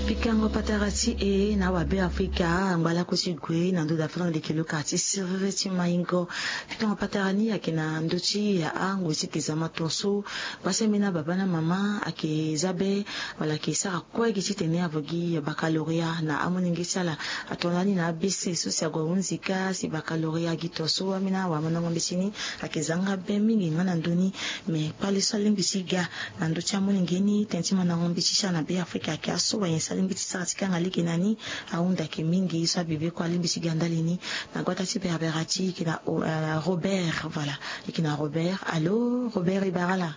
Pikango patarati e na wabe Afrika ngala kusigwe na ndo da franga de kilo kati sirveti maingo pikango patarani akina ndochi ya angu sikizama tonso basemina baba na mama ake zabe wala ke sara kwa gitene avogi ya baccalauréat na amoningi sala atonani na BC so sia go unzika si baccalauréat gitoso amina wa mana ngombisini ake zanga be mingi ngana ndoni me pale salimbisiga na ndochi amoningeni tentima na ngombisisha na be Afrika ke aso wa limbiti saratika ngaliki nani aunda ke mingi sa bebe kwa limbisi gandalini na gwata tipe aberati kina Robert voilà kina Robert allo Robert Ibarala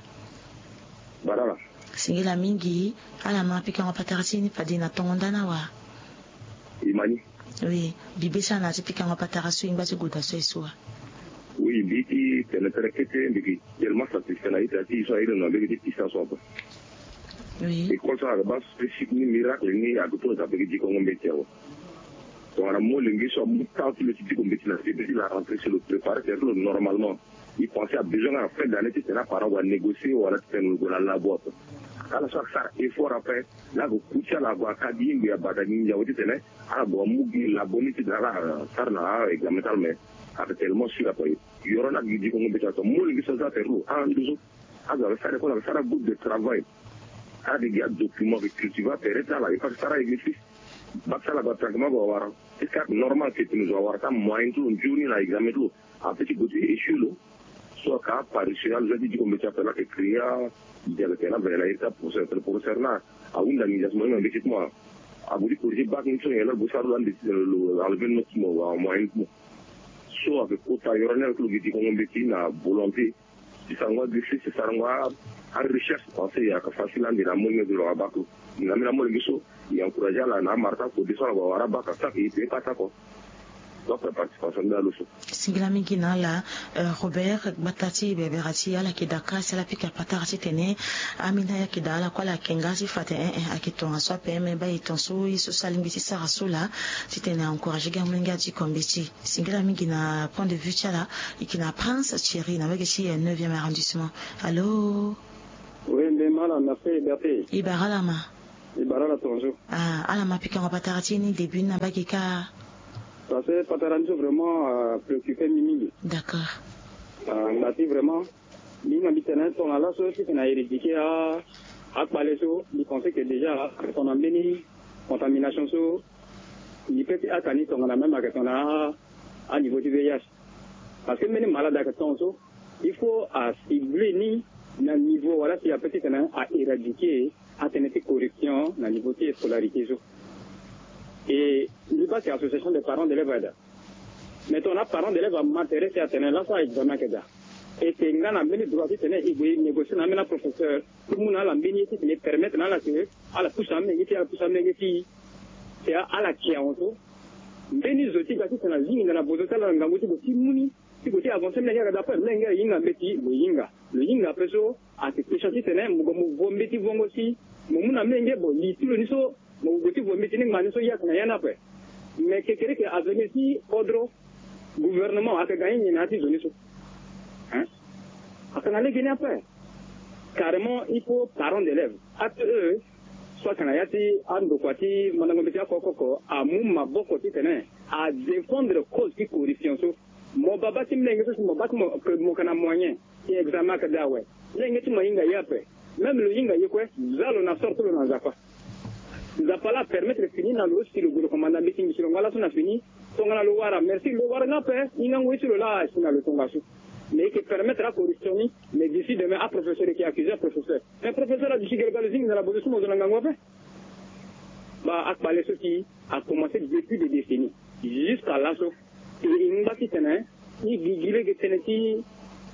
barala singila mingi ala mapika ngapatarati ni padina tongondana wa imani oui bibi sana tipika ngapatarasi ingba tiguda so eswa oui biti teletrekete ndiki tellement satisfait na iti so ile no begi tisa so ba oui et quand ça va spécifique ni miracle ni à tout ça begi ko ngombe tiawo donc on a mo lengi so mutant le type ko mbeti na c'est la rentrée sur le préparer normalement il pensait à besoin en fin d'année c'était là par on va négocier ou alors faire nous la boîte ala so ça effort après là go kucha la go akadi ngi abadani ya wote tene ala bo mugi la bonité de la sarna examen mais avec tellement sur la poids yoro na gidi ko ngombe tiawo mo lengi so ça faire en douze alors ça ko ça la groupe de travail a des documents que tu vas faire ça là il faut que ça aille vite baksa la batagma go wara c'est normal que tu nous avoir ça moyen tout journée là examen tout après tu peux échuler soit ka par social je dis comme tu appelles là que créa de la tena bela ita pour ser là a une organisation non effectivement a voulu que j'ai bac nous là vous savez dans le ben notre mot moyen tout soit avec autant yornel que dit comme petit na volonté si ça moi défi c'est ça moi en recherche penser à que facile de la moyen de la bac na mina mo ngiso ya encourager la na marta ko desona ba wara ba ka sa ki pe pata ko donc la participation de l'osso singila mingi na la Robert batati beberati ala kidaka sala pika patarati tene amina ya kidala kwa la kengasi fate akitonga so peme ba itonso iso salimbiti sara sola titene encourager gamunga di kombiti singila mingi na point de vue chala ikina Prince Thierry na wege ci 9e arrondissement allo oui mais mala na fait berté Ibaralama Ibarala tonjo ala mapika ngapatarati ni début na bagika parce que Pataranjo vraiment préoccupé Mimi. D'accord. On a dit vraiment, Mimi habite dans la société qui a éradiqué à Paleso, il pensait que déjà, on a béni, contamination, il peut être atteint, on a même à niveau du VIH. Parce que même malade à temps, il faut cibler ni le niveau, voilà, s'il y a peut-être à éradiquer, à tenir correction, dans le niveau de scolarité. Et l'IBA, c'est l'association des parents d'élèves. Mais on a parents d'élèves à m'intéresser à tenir là, ça examen que ça. Et c'est un gars qui a droit de tenir, il négocier avec un professeur. Tout le monde a l'ambéni qui me permet de la pousser à m'aider, c'est à la qui a en tout. Béni zoti gati c'est la ligne dans la bozota la ngamboti de simuni, si vous avancez les gars d'après, les gars yinga beti, le yinga après ça, à cette spécialité tenir, mon beti vont aussi, mon amenge bon, l'ici le niso. Mon petit vous mettez une manière de faire un peu. Mais quelqu'un qui a venu ici, ordre, gouvernement a gagné une attitude de ça. Hein? On a gagné après. Carrément, il faut parents d'élèves. Après eux, soit qu'on a été en dokwati, mon ami a koko, à mouma boko titane, à défendre la cause qui corruption. Mon baba tim lengue, mon baba mon kana moyen, qui examen que d'aoué. Lengue tu m'as yinga yape. Même le yinga yekwe, zalo na sorte le nazapa. Zapala permettre de finir dans le style de commandant meeting sur voilà son a fini son a le wara merci le wara n'a pas il a sur là sur le tongasu mais qui permettre la corruption mais d'ici demain à professeur qui accuse professeur un professeur a dit que le dans la position de l'angangwa bah à parler ce qui a commencé depuis des décennies jusqu'à là so il n'a pas tenu il gile que teneti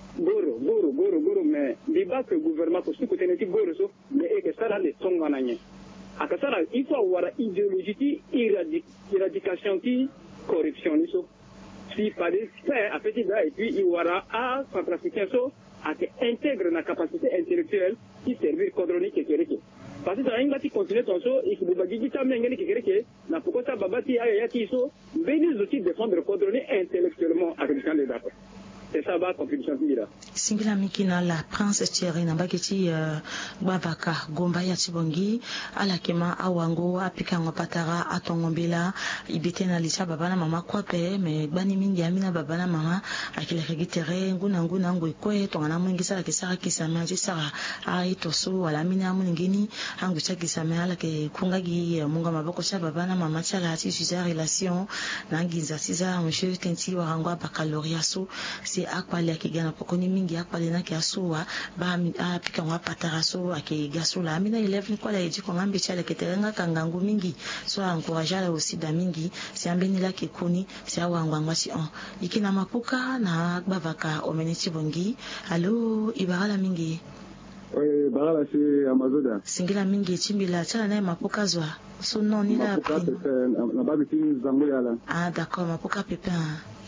goro mais débat que gouvernement pour ce que teneti goro so mais que ça là les tongananye akasara il faut avoir idéologie qui éradication qui corruption niso si pas de faire à petit là et puis il y aura à centrafricain so à intègre la capacité intellectuelle qui servir codronique et kéréké parce que ça inga ti continuer ton so et que vous bagiji ta mengeli kéréké na pourquoi ça babati aya ti so bénis outils défendre codronique intellectuellement avec les candidats c'est ça ba contribution mira singila mikina la prince Thierry na baketi babaka gomba ya tibongi ala kema awango apika ngopatara atongombela ibitena licha baba na mama kwape me bani mingi amina baba na mama akile regitere nguna ngo ikwe tongana mwingisa la kisara kisama jisara ai toso wala mina muningini angu cha kisama ala ke kungagi munga maboko cha baba na mama cha la ti suza relation na ngiza siza monsieur tenti warangwa baccalauréat so c'est akwale akigana pokoni mingi akwale na kiasuwa ba apika ngopatara so akigasula amina 11 kwa la eji kongambi cha la keterenga kangangu mingi so encourager aussi da mingi c'est ambeni la kikuni c'est awangwa si on ikina mapuka na bavaka omeniti bongi allo ibarala mingi oui barala c'est amazoda singila mingi chimbila chala na mapuka zwa so non ni la mapuka na babiti zango yala d'accord mapuka pepin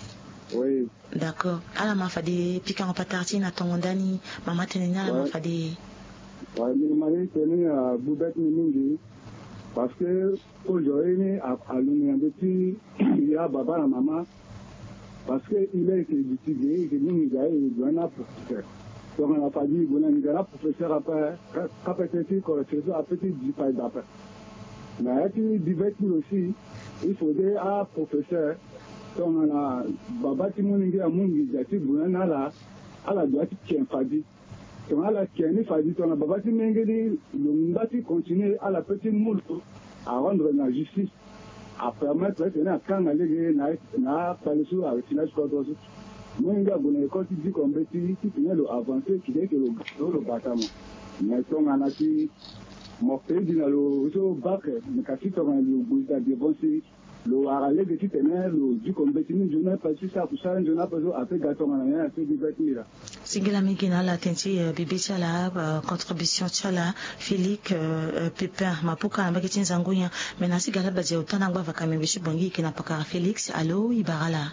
oui d'accord ala mafade pika ngopatara na tongondani mama tenena la mafade ouais ni mari teni a bubet ni mingi parce que aujourd'hui à l'université il y a baba et maman parce que il a été étudié il est un professeur donc on a pas dit bon il est professeur après capacité correction après du pas d'après mais tu divers aussi il faudrait un professeur donc on a baba timongi a mungi jati bon là à la droite tient fadi donc à la tienne fadi donc baba timongi le mbati continuer à la petite moule à rendre la justice à permettre que na kanga lege na palisu avec finage contre moi il y a une école qui dit qu'on peut qui finit le avancer qui dit que le bâtiment mais on a nati mon pays dit le bac mais quand tu on le bout à défoncer le aralé que tu tenais le dit qu'on peut ni je n'ai pas su ça pour ça je n'ai pas après gâteau on a assez divertir singila mikina la tenti bibi chala contribution chala Félix Pépin mapuka na baketi nzangunya menasi gala baje utana ngwa vaka membishi bongi kina pakara Félix allo ibarala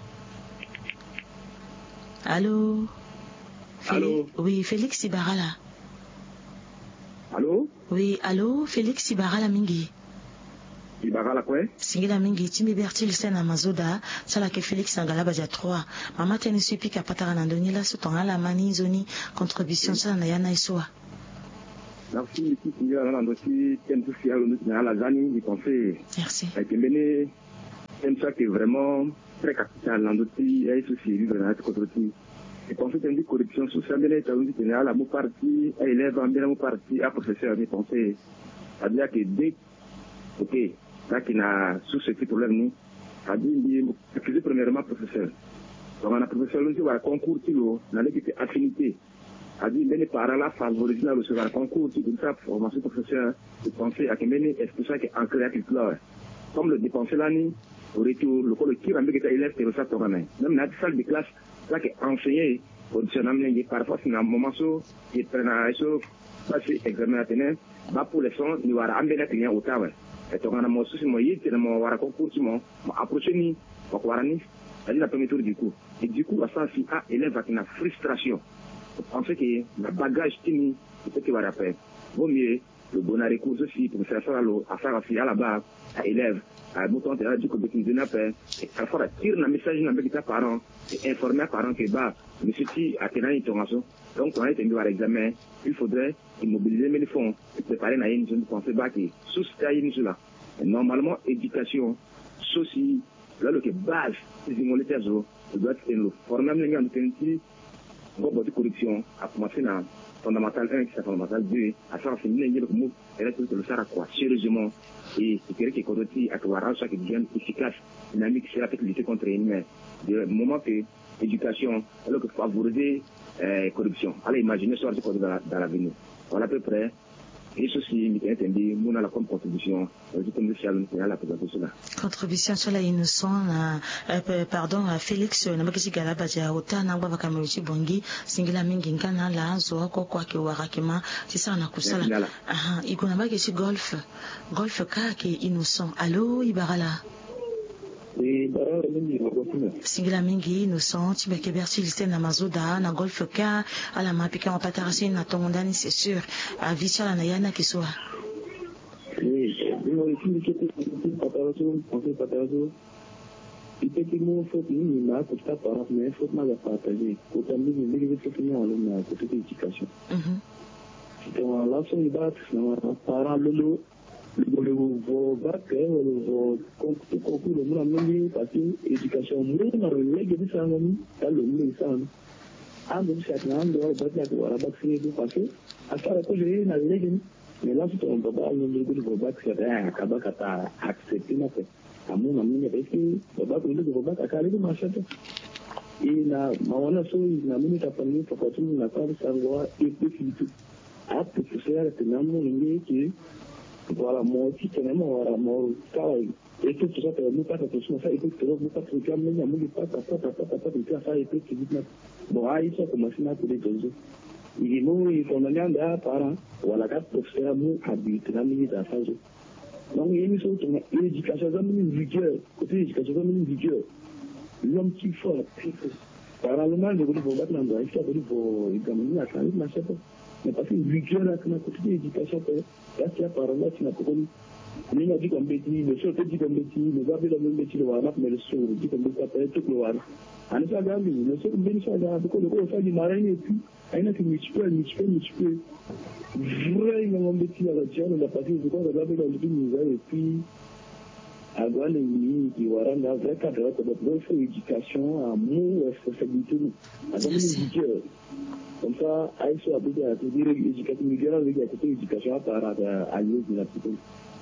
allo oui Félix ibarala allo oui allo Félix ibarala mingi ibarala quoi singila mingi timi bertil sena mazoda sala ke Félix ngala baja 3 mama teni supi ka patara na ndoni la sotonga la mani zoni contribution sala na yana iswa merci l'équipe singila na ndosi tenti fialo na la zani ni pensé merci akembene c'est ça qui est vraiment très capital dans ndosi et ceci vivre dans cette côté et penser que une corruption sociale bien est une générale à mon parti à élève en bien mon parti à professeur ni penser à dire que dès ok là qui n'a sous ce problème nous a dit accusé premièrement professeur donc on a professeur nous va concours tilo dans l'équipe affinité a dit les parents là favorisent la recevoir concours tilo ça formation professeur de penser à que mener est ce ça qui ancré à culture comme le dépenser là ni au retour le col qui ramène que élève c'est ça pour même dans la salle de classe là qui enseigner conditionnellement parfois c'est un moment so qui prend à eso passer examen à tenir ba pour les sons ni wara ambena tenir au tawe et on a mo souci mo yiti na mo wara concours mo approcher ni ko wara ni ali la premier tour du coup et du coup à ça si a élève qui na frustration on sait que le bagage tini c'est qui va rappeler vaut mieux le bon recours aussi pour faire ça à faire à la base à élève à bouton de radio que tu donnes après et parfois tire un message dans les parents et informer les parents que bah monsieur qui a tenu une information donc on a été à l'examen il faudrait immobiliser les fonds et préparer une zone de pensée bah qui sous ce là normalement éducation ceci là le que base des immobilités doit être le former les gens de bon de corruption à commencer dans fondamental 1 qui est fondamental 2 à faire finir le mot et là tout le faire à quoi sérieusement et c'est que corruption à quoi rendre ça qui devient efficace dynamique c'est la lutter contre une de moment que éducation alors que favoriser corruption allez imaginez ça dans l'avenir voilà à peu près et ceci m'est entendu mon la comme contribution comme le la présentation là contribution sur la innocent pardon Félix na bakisi gala baja otana ngwa bakameruchi bongi singila mingi nkana la zo ko kwa ke warakema sisa na kusala aha ikuna bakisi golf ka ke innocent allo ibarala singila mingi innocent tibeke berti liste na mazoda na golf ka ala mapika mapatarasi na tongondani c'est sûr a vichala na yana kiswa effectivement faut que nous n'a pas de parents mais faut mal partager quand on dit que faut que nous allons à côté de l'éducation donc là son débat parents le bac le concours le monde amené parce que éducation nous on a le légué de ça dans le monde ça ah donc chaque année on doit battre la bac c'est tout parce que à ça que j'ai na légué mais là c'est on baba le légué de bac c'est un kabaka accepté na fait amun amini parce que baba ko le bac akale de marché et na maona so na mimi tapani kwa tu na kwa sangwa et puis a professeur tenamo ningi voilà mon petit tenamo voilà mon travail et tout ça peut nous pas tout ça et tout nous pas tout comme nous n'avons pas ça et tout qui dit bon ah ça commence à tous les choses il nous il qu'on a un parent voilà quatre professeurs nous habitent dans les affaires donc il y a une sorte d'éducation dans une vigueur côté éducation dans une vigueur l'homme qui faut parallèlement le groupe va dans il faut pour examiner la santé machin mais parce que vigueur là que côté éducation là c'est par là tu n'as pas connu ni a dit comme bêtise le seul dit comme bêtise le gars le même bêtise le voilà mais le seul dit comme ça peut tout le voilà en ça gagne le seul bien ça gagne parce que le gars ça dit marin et puis il a que michpe vraiment bêtise à la tienne on a passé du coup le gars le dit nous et puis agora les qui voilà dans vrai cadre de notre éducation amour responsabilité avec les vigueur comme ça aïsso a besoin de dire éducation migrant avec l'éducation à part à lieu de la petite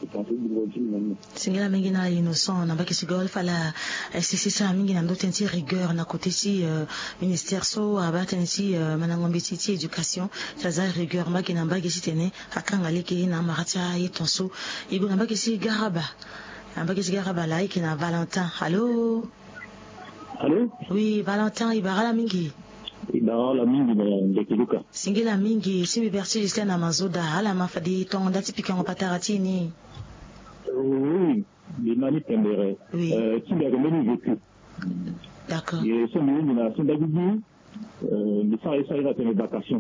singela mingi na innocent na baki sigol fala sisi mingi na ndote nti rigueur na côté si ministère so abata nti manangombe ti éducation ça rigueur maki na baki si tene akanga leki na maracha yetonso igo na baki si garaba la iki na Valentin allô oui Valentin ibara mingi la mingi na Keluka singela mingi simi berti jusqu'à na mazoda ala mafadi ton dati pika ngopatara ni oui les mani tembere qui a remis vécu d'accord et ce mingi na son d'habitude mais ça il va tenir vacations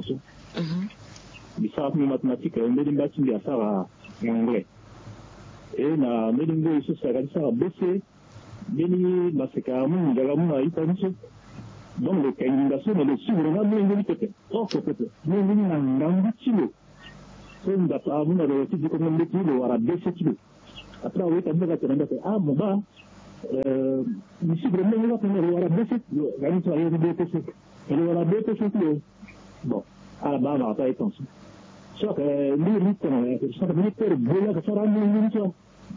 mais ça en mathématiques on met des bâtiments à ça en anglais et na melingo iso ça ça baisser beni masekamu ngalamu na itanso donc le candidat mais le suivre na melingo peut-être melingo na ngambu kilo so ndapa amuna le petit comme le kilo wala baisser kilo après on est en train de ah mon ba ni si vraiment on va prendre wala baisser gani ça y est baisser et wala baisser kilo bon à la base on va itanso so que lui ça veut dire bola que ça rend melingo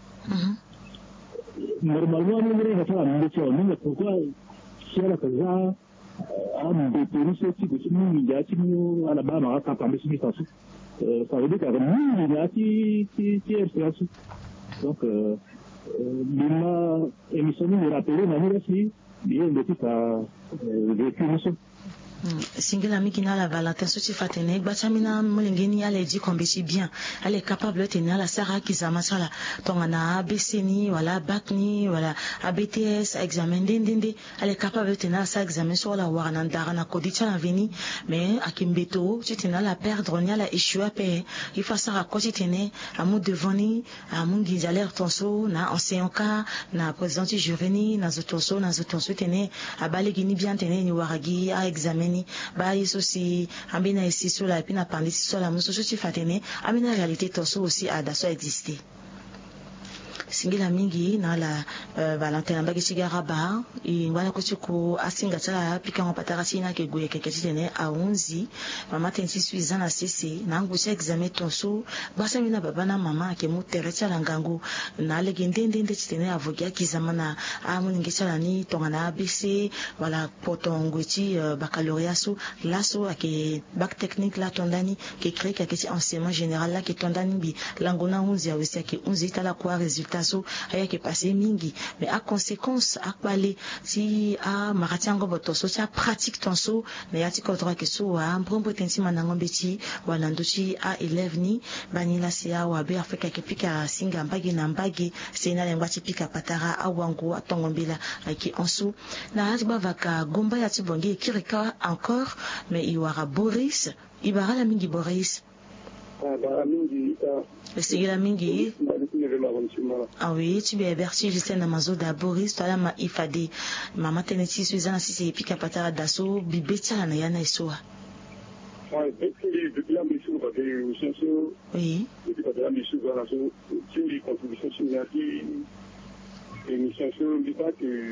normalement nous devons faire un métier mais pourquoi si elle a fait ça un détourné ce type de nous il y a qui nous à la base on a capable de ça ça veut dire qu'avec nous il y a qui est donc l'imma émission nous rappeler manière aussi bien de tout à vécu nous singela miki na la Valentin soci fatene gbachamina molengeni ale di kombesi bien ale capable tenir la sara kizama sala tongana ABCni wala BAC-ni wala ABTS examen dindindi ale capable tenir ça examen sur la warana darana kodicha na veni mais akimbeto tu tenir la perdre ni ala échouer pe il faut ça raconter tenir amu devant a mungi alerte tonso na enseignant ka na président du jury ni na zotonso tenir abalegini bien tenir ni waragi a examen ba yeso si ambina esi so la pina pandi so la muso so fatene amina réalité toso aussi a da so exister singila mingi na la Valentin mbaki sigara ba ingwana ko asinga tsala pika ngopatara sina ke goye ke ketene a 11 mama tensi suizana sisi na ngusha examen tonso basa mina baba na mama ke mutere tsala ngangu na legende tsitene avokia kizamana a muningi tsala ni tongana ABC wala potongoti baccalauréat so laso ake bac technique la tondani ke créé ke enseignement général la ke tondani bi langona 11 ya wesi ke 11 tala kwa résultat so aya ke passé mingi mais à conséquence à parler si a maratiango botoso cha pratique tonso mais yati ko droit que so a mbombo tensi manango beti wala ndochi a élève ni banila sia wa be afrika ke pika singa mbagi na mbagi sena lengwa pika patara awango atongombila aki enso na azba vaka gomba yati bongi kirika encore mais iwara Boris ibara la mingi Boris Singela mingi. Ah oui, tu bien berti je sais na mazoda Boris toi là ma ifade mama teneti suizana sisi epika patara daso bibetala na yana isoa. Oui. Depuis la mission, oui. Depuis la mission, voilà, c'est une contribution signature et mission sur le débat que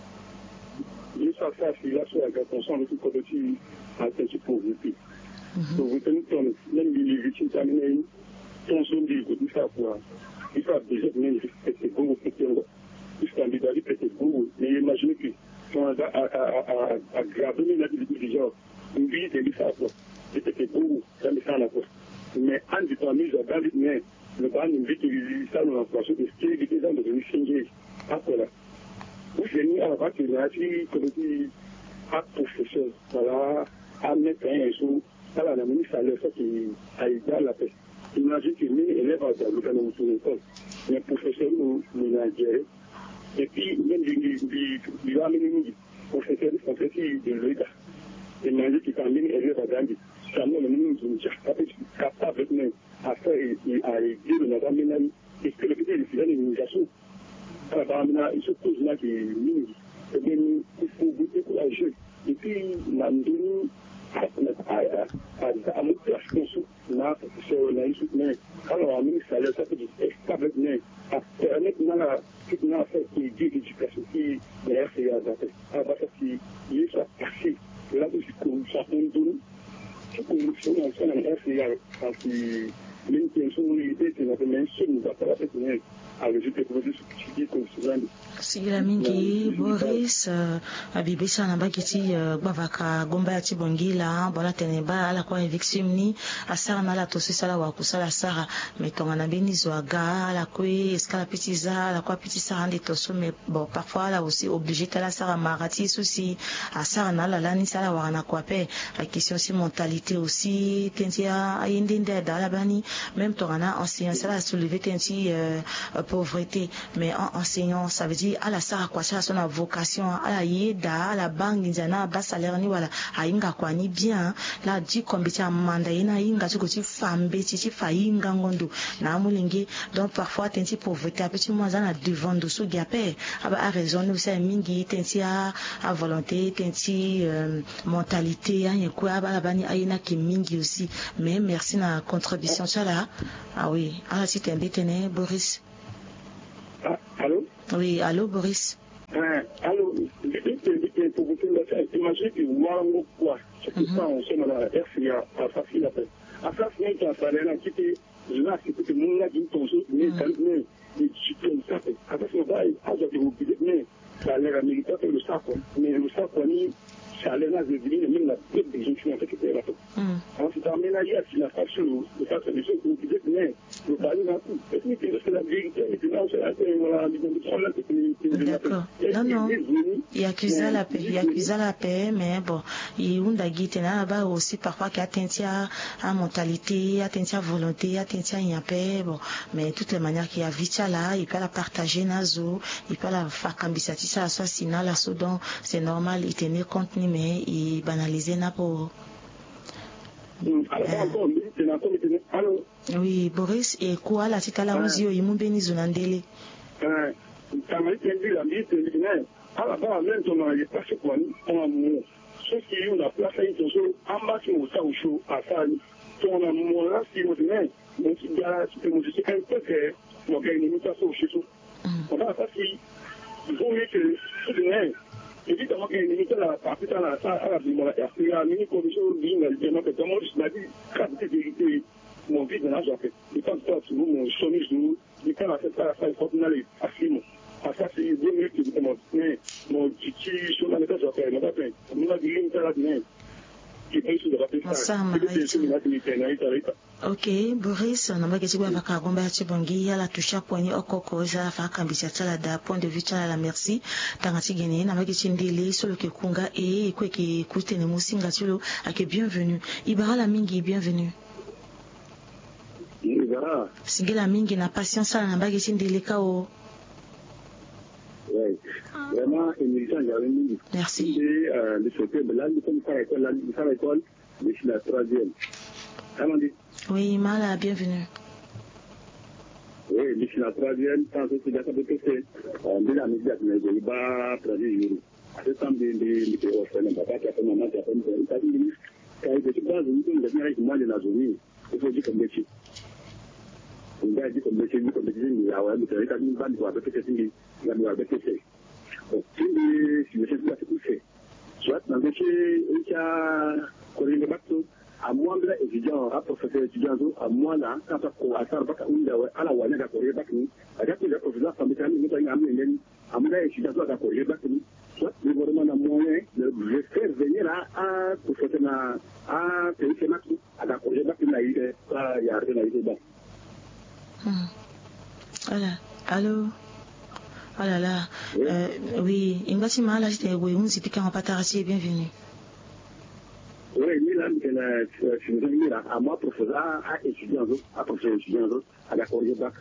il ça c'est là sur la conscience de tout côté à cette pauvreté. Donc vous tenez compte même les victimes terminées sont sur des côtés ça quoi. Il faut déjà même c'est beau c'est bon. Il faut candidat c'est beau mais imaginez que on a aggravé la difficulté déjà une vie de ça quoi. C'était beau ça me semble quoi. Mais en du temps mis à bas mais le ban une vie qui ça nous l'emploi de ce qui est des gens de changer après là. Vous venez à la base de la vie comme dit à professeur voilà à mettre un sous à la ministre à l'effet qui a aidé à la paix. Imagine que les élèves à l'école, les professeurs nous géré. Et puis, même du amener professeurs de français de l'État. Imagine que quand même les élèves à Gandhi, ça nous est capable à faire et à aider le Nadamena et que le petit est de l'immigration. Alors, il se pose là des lignes. Et bien, il faut goûter pour la jeu. Et puis, Mandoni, à mon place conçu, là, sur la issue, mais alors, à ministre, ça fait du stable, mais à permettre à faire qui dit l'éducation, qui est RCA, à base qui est soit passé, là, je suis ça donne, c'est comme si on fait un RCA, parce que l'intention de l'idée, c'est la même chose, nous avons fait avec le produit qui est comme souvent. Sigila mingi Boris abibisa na bakiti bavaka gomba ya tibongila bola teneba ala kwa victime ni asara na la tosisa la wakusala sara metonga na beni zwaga la kwe escala pitiza la kwa pitisa ande toso mais bon parfois là aussi obligé tala sara marati souci asara na la lani sala wana kwa pe la question si mentalité aussi tentia ayindinde dala bani même tongana enseignant sala soulever tenti pauvreté mais en enseignant ça veut dire à la sara kwa son vocation à la yeda à la banque nzana ba salaire ni wala ainga kwa ni bien la dit kombita manda ina inga tuko ti fambe ti fainga ngondo na mulingi donc parfois tenti pauvreté petit moi na devant de so gapé aba a raison nous ça mingi tenti a volonté tenti mentalité ya kwa ba bani aina ki mingi aussi mais merci na contribution ça là ah oui ala si t'embetene Boris. Allô? Oui, allô Boris. Allô, imaginez que moi, quoi, c'est que ça, on sait dans la RCA, à facile à faire. À ça, c'est un salaire là, qui était là, c'était mon là qui tombe, mais tu peux me faire. À ça, c'est vrai, à ça, vous pouvez, mais ça a l'air américain, c'est le sac, mais le sac, ça a l'air là, je dis, même la tête des gens qui ont fait que c'est là. Alors, c'est aménagé à la façon, le sac, c'est des choses que vous pouvez, mais le pari n'a plus. C'est la vérité, et puis là, c'est la tête, voilà, d'accord. Non, il accusa la paix, mais bon, il unda gitena là-bas aussi parfois qui attentia à mentalité, attentia à volonté, attentia à une paix, bon, mais toutes les manières qu'il y a vite là, il peut la partager nazo, il peut la faire cambisati ça assassinat là, donc c'est normal, il tenait compte mais il banalisait na pour. Oui, Boris, et quoi la tita la uzio imumbeni zunandele. Évidemment qu'il y a une limite à la partie dans la salle à la bibliothèque. Il y a une commission d'invalidement que moi je m'ai dit, quand c'est vérité, mon vie de l'argent fait. Et quand toi, tu mon chômage, et quand la fête à la salle, il faut aller facilement. À ça, c'est 2 minutes que je commence. Mais mon petit chômage, je vais faire, je vais faire. Nous avons dit, il y a une ok, Boris, on a dit que va kagomba ya chibongi ya la toucha poignet okoko za fa kambisa tsala da point de vue tsala la merci tangati gene na maki chindele solo ke kunga e ko ke kutene musinga tsolo ake bienvenue ibara la mingi bienvenue ibara singela mingi na patience na maki chindele kao. Oui, vraiment, merci. Le secteur de l'école, mais c'est la 3e. Oui, Mala, bienvenue. Oui, d'ici la troisième, quand je suis d'accord avec c'est, de la média, mais je vais traduire. À ce temps, de papa qui a fait maman, qui a fait une famille, quand je suis pas venu, je viens avec moi de la journée, il faut dire comme métier. On va dire comme métier, il y a un métier, il y a une bande, il y a un métier, il y a un métier. Donc, si je suis là, c'est tout fait. Soit dans le métier, il y a corrigé le bateau. À moins de l'étudiant, à professeur étudiant, à moins là, quand on a un bac à la Wana corrigé le bac, à la professeur, ça me fait un peu étudiant à corriger le bac. Soit le gouvernement a moyen de faire venir à professeur à payer ses maths, à la corriger le bac, il y a rien à dire. Voilà. Allô? Oh là là. Oui, Ingati Mala, j'étais oui, on s'est piqué en patarasi, bienvenue. Oui, je suis venu à moi, professeur, à étudiant, à professeur étudiant, à la corriger le bac.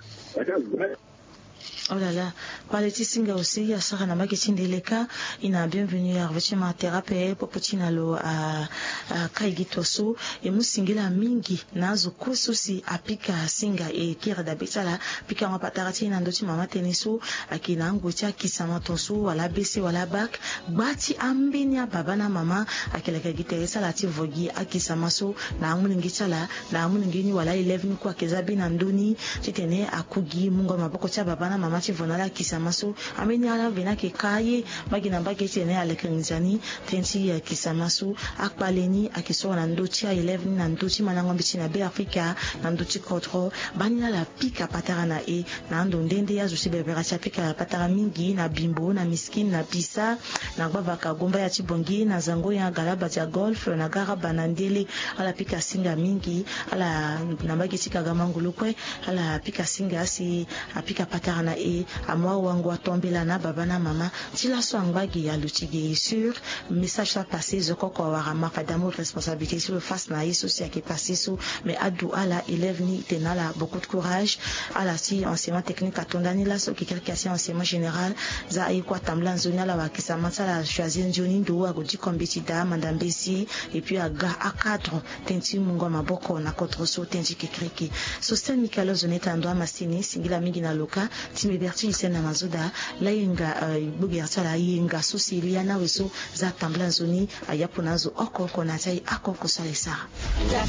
Oh là là, Paleti Singa aussi, à Sarah Namaki Sindeleka, il a bienvenue à Revêtement Thérapie, Popotina lo à Kaigitoso, et Moussingela Mingi, Nazo Kosusi, à Pika Singa et Kira Dabitala, Pika Mapatarati, Nandochi Mama Teniso, à Kinangotia, Kisamatonso, à la BC ou à la BAC, Bati Ambenia, Babana Mama, à Kelakagiteresa, la Tivogi, à Kisamaso, Namuningitala, Namuningini, wala 11 kwa Kezabi Nandoni, Titene, à Kugi, Mungo Mabokocha, Babana Mama. Vonala kisamaso ameni ala vena ke kaye bagina bagete ne ala kanzani tenti ya kisamaso akpaleni akiso na ndochi ya 11 na ndochi manango bichi na be Afrika na ndochi kotro banila la pika patara na e na ndo ndende ya zusi bebera cha pika patara mingi na bimbo na miskin na pisa na baba kagomba ya chibongi na zango ya galaba ya golf na gara banandele ala pika singa mingi ala na bageti kagamangulu kwe ala pika singa si apika patara na e à moi ou tombela na baba na mama tila so angbagi ya lutige sur message ça passé je crois qu'on va ma fadamo responsabilité sur le face na yeso si qui passé so mais adu ala élève ni tenala beaucoup de courage ala si enseignement technique atondani la so qui quelqu'un si enseignement général za ikwa tambla nzoni ala wakisama sala choisir njoni ndo wa godi kombetida mandambesi et puis aga akadro tenti mungo maboko na contre so tenti kekreki so sten mikalo zoneta ndo amasini singila mingi na loka Berti Sena Mazuda, Lainga, Bugerta, Lainga, Susilia, Nawiso, Zatamblanzoni, Ayapunazo, Oko, Konatai, Ako, Kosalesa.